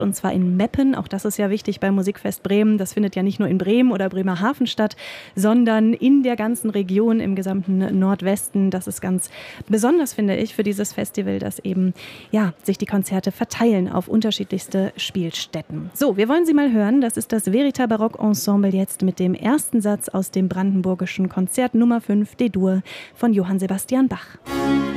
und zwar in Meppen. Auch das ist ja wichtig beim Musikfest Bremen. Das findet ja nicht nur in Bremen oder Bremerhaven statt, sondern in der ganzen Region, im gesamten Nordwesten. Das ist ganz besonders, finde ich, für dieses Festival, dass eben sich die Konzerte verteilen auf unterschiedlichste Spielstätten. So, wir wollen sie mal hören. Das ist das Verita Barock Ensemble jetzt mit dem ersten Satz aus dem brandenburgischen Konzert Nummer 5 D-Dur von Johann Sebastian Bach.